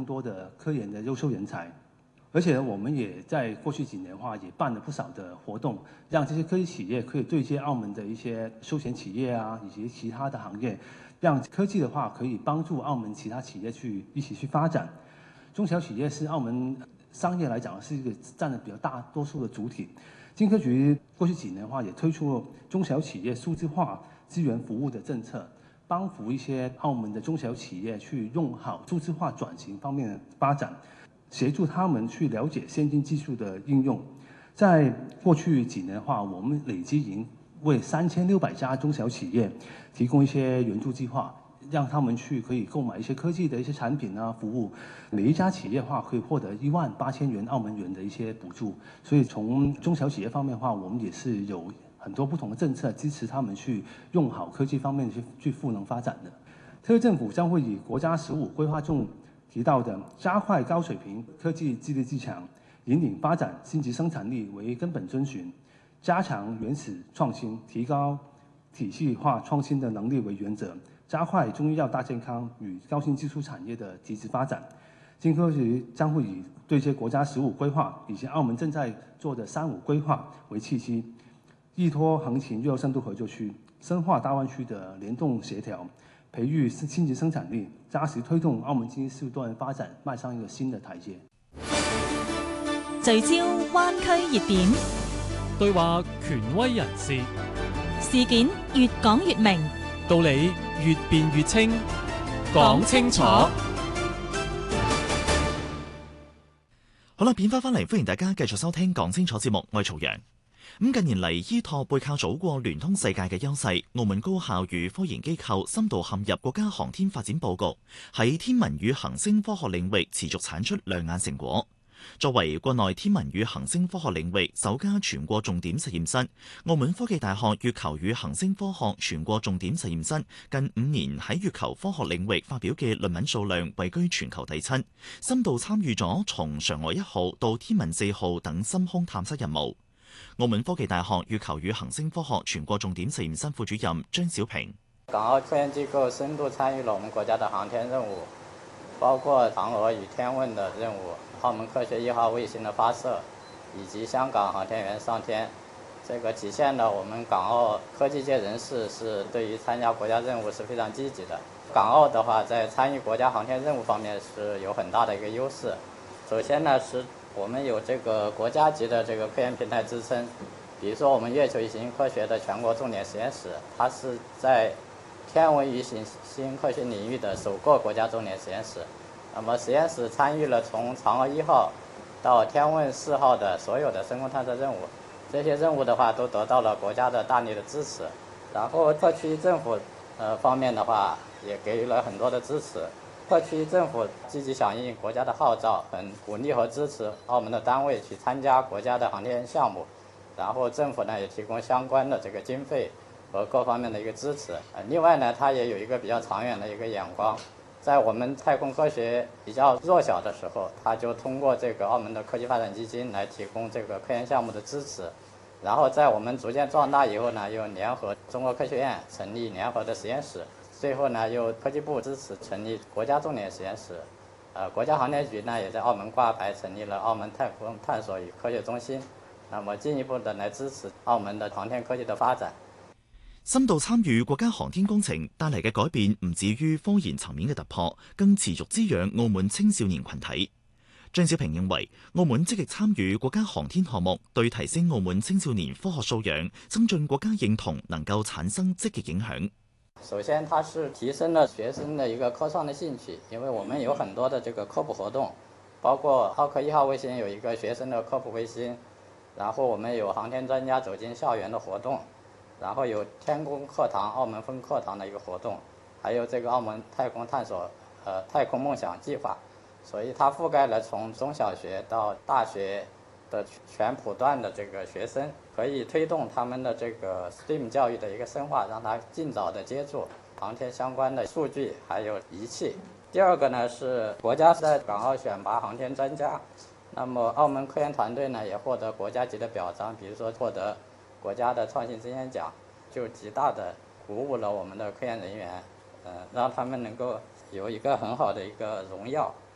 更多的科研的优秀人才。而且我们也在过去几年的话，也办了不少的活动，让这些科技企业可以对接澳门的一些休闲企业啊，以及其他的行业，让科技的话可以帮助澳门其他企业一起去发展。中小企业是澳门商业来讲是一个占了比较大多数的主体。经科局过去几年的话，也推出了中小企业数字化资源服务的政策，帮扶一些澳门的中小企业去用好数字化转型方面的发展。协助他们去了解先进技术的应用。在过去几年的话，我们累计已经为3600家中小企业提供一些援助计划，让他们去可以购买一些科技的一些产品啊服务。每一家企业的话可以获得18000元澳门元的一些补助。所以从中小企业方面的话，我们也是有很多不同的政策支持他们去用好科技方面去赋能发展的。特区政府将会以国家15规划中提到的加快高水平科技激励自强，引领发展新级生产力为根本遵循，加强原始创新，提高体系化创新的能力为原则，加快中医药大健康与高新技术产业的提质发展。经科局将会以对接国家15规划以及澳门正在做的35规划为契机，依托横琴粤深度合作区，深化大湾区的联动协調，培育新級生產力，扎實推動澳門經濟多元發展邁上一個新的台階。 聚焦灣區熱點， 對話權威人士， 事件越講越明， 道理越辯越清，講清楚。 好啦，變翻嚟，歡迎大家繼續收聽講清楚節目，我係曹陽。近年嚟，依託背靠祖國聯通世界嘅優勢，澳門高校與科研機構深度陷入國家航天發展佈局，喺天文與行星科學領域持續產出亮眼成果。作為國內天文與行星科學領域首家全國重點實驗室，澳門科技大學月球與行星科學全國重點實驗室近5年喺月球科學領域發表嘅論文數量位居全球第7，深度參與咗從嫦娥1號到天問4號等深空探測任務。澳門科技大學月球與行星科學全國重點實驗室副主任張小平： 港澳科研機構深度參與了我們國家的航天任務，包括嫦娥與天問的任務、澳門科學1號衛星的發射，以及香港航天員上天。這個體現了我們港澳科技界人士是對於參加國家任務是非常積極的。港澳的話，在參與國家航天任務方面是有很大的一個優勢。首先呢，是我們有這個國家級的這個科研平台支撐，比如說我們月球與行星科學的全國重點實驗室，它是在天文與行星科學領域的首個國家重點實驗室。那麼實驗室參與了從嫦娥1號到天問4號的所有的深空探測任務，這些任務的話都得到了國家的大力的支持。然後特區政府方面的話也給予了很多的支持。特區政府積極響應國家的號召，很鼓勵和支持澳門的單位去參加國家的航天項目，然後政府呢也提供相關的這個經費和各方面的一個支持。另外呢，它也有一個比較長遠的一個眼光，在我們太空科學比較弱小的時候，它就通過這個澳門的科技發展基金來提供這個科研項目的支持，然後在我們逐漸壯大以後呢，又聯合中國科學院成立聯合的實驗室。最後呢，由科技部支持成立國家重點實驗室，國家航天局呢也在澳門掛牌成立了澳門太空探索與科學中心，那麼進一步的來支持澳門的航天科技的發展。 深度參與國家航天工程帶嚟嘅改變唔止於科研層面嘅突破，更持續滋養澳門青少年群體。張小平認為，澳門積極參與國家航天項目，對提升澳門青少年科學素養、增進國家認同能夠產生積極影響。 首先，它是提升了學生的一個科創的興趣，因為我們有很多的這個科普活動，包括澳科1號衛星有一個學生的科普衛星，然後我們有航天專家走進校園的活動，然後有天宮課堂、澳門分課堂的一個活動，還有這個澳門太空探索太空夢想計劃，所以它覆蓋了從中小學到大學的全普段的這個學生，可以推動他們的這個 STEAM 教育的一個深化，讓他盡早的接觸航天相關的數據還有儀器。第二個呢，是國家在港澳選拔航天專家，那麼澳門科研團隊呢也獲得國家級的表彰，比如說獲得國家的創新爭先獎，就極大的鼓舞了我們的科研人員，讓他們能夠有一個很好的一個榮耀。